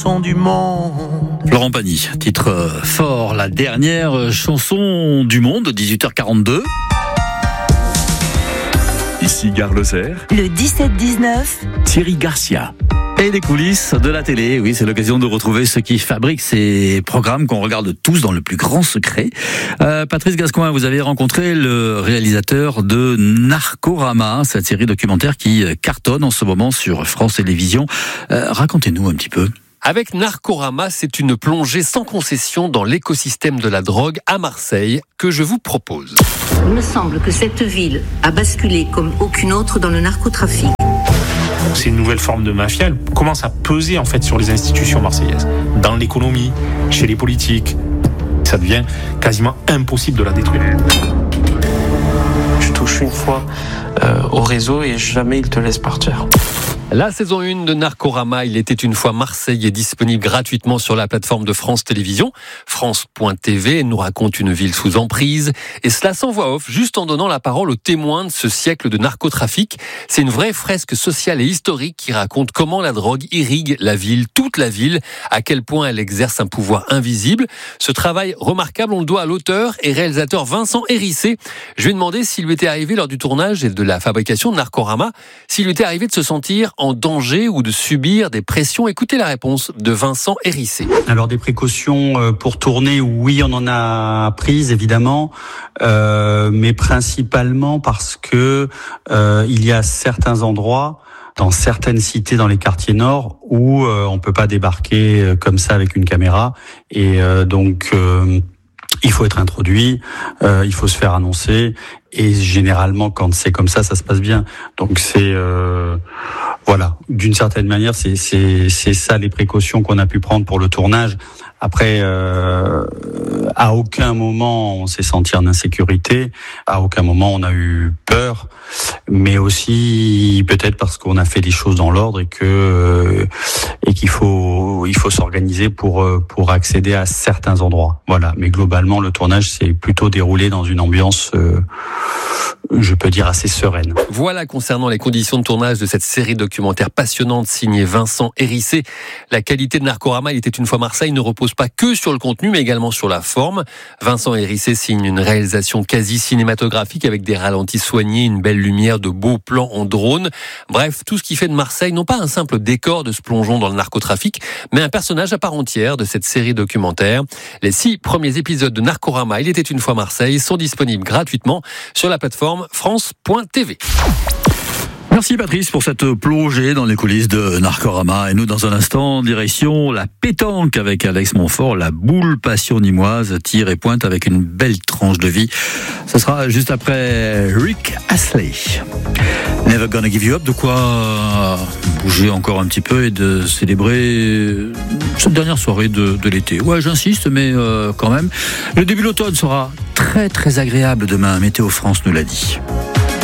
Du monde. Laurent Pagny, titre fort, la dernière chanson du monde, 18h42. Ici Gare Lozère. Le 17-19. Thierry Garcia. Et les coulisses de la télé, oui, c'est l'occasion de retrouver ceux qui fabriquent ces programmes qu'on regarde tous dans le plus grand secret. Patrice Gascoin, vous avez rencontré le réalisateur de Narcorama, cette série documentaire qui cartonne en ce moment sur France Télévisions. Racontez-nous un petit peu. Avec Narcorama, c'est une plongée sans concession dans l'écosystème de la drogue à Marseille que je vous propose. Il me semble que cette ville a basculé comme aucune autre dans le narcotrafic. C'est une nouvelle forme de mafia, elle commence à peser en fait sur les institutions marseillaises, dans l'économie, chez les politiques. Ça devient quasiment impossible de la détruire. Je touche une fois au réseau et jamais il te laisse partir. La saison 1 de Narcorama, il était une fois Marseille, est disponible gratuitement sur la plateforme de France Télévisions. France.tv nous raconte une ville sous emprise. Et cela sans voix off, juste en donnant la parole aux témoins de ce siècle de narcotrafic. C'est une vraie fresque sociale et historique qui raconte comment la drogue irrigue la ville, toute la ville, à quel point elle exerce un pouvoir invisible. Ce travail remarquable, on le doit à l'auteur et réalisateur Vincent Hérissé. Je lui ai demandé s'il lui était arrivé lors du tournage et de la fabrication de Narcorama, s'il lui était arrivé de se sentir en danger ou de subir des pressions. Écoutez la réponse de Vincent Hérissé. Alors des précautions pour tourner, oui, on en a prises évidemment, mais principalement parce que il y a certains endroits dans certaines cités dans les quartiers nord où on peut pas débarquer comme ça avec une caméra et donc il faut être introduit, il faut se faire annoncer et généralement quand c'est comme ça se passe bien. Donc c'est voilà, d'une certaine manière c'est ça les précautions qu'on a pu prendre pour le tournage. Après à aucun moment on s'est senti en insécurité, à aucun moment on a eu peur, mais aussi peut-être parce qu'on a fait les choses dans l'ordre et qu'il faut s'organiser pour accéder à certains endroits. Voilà, mais globalement le tournage s'est plutôt déroulé dans une ambiance je peux dire assez sereine. Voilà concernant les conditions de tournage de cette série documentaire passionnante signée Vincent Hérissé. La qualité de Narcorama, il était une fois Marseille, ne repose pas que sur le contenu mais également sur la forme. Vincent Hérissé signe une réalisation quasi cinématographique avec des ralentis soignés, une belle lumière, de beaux plans en drone. Bref, tout ce qui fait de Marseille non pas un simple décor de ce plongeon dans le narcotrafic, mais un personnage à part entière de cette série documentaire. Les 6 premiers épisodes de Narcorama, il était une fois Marseille, sont disponibles gratuitement sur la plateforme France.tv. Merci Patrice pour cette plongée dans les coulisses de Narcorama. Et nous, dans un instant, direction la pétanque avec Alex Montfort, la boule passion nîmoise, tire et pointe avec une belle tranche de vie. Ce sera juste après Rick Astley. Never Gonna Give You Up, de quoi bouger encore un petit peu et de célébrer cette dernière soirée de l'été. Ouais, j'insiste, mais quand même. Le début de l'automne sera très très agréable demain, Météo France nous l'a dit.